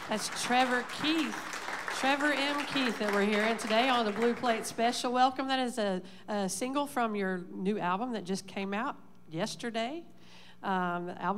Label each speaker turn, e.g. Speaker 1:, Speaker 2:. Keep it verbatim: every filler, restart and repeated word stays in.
Speaker 1: That's Trevor Keith. Trevor M. Keith that we're hearing today on the Blue Plate Special. Welcome. That is a, a single from your new album that just came out yesterday. Um, the album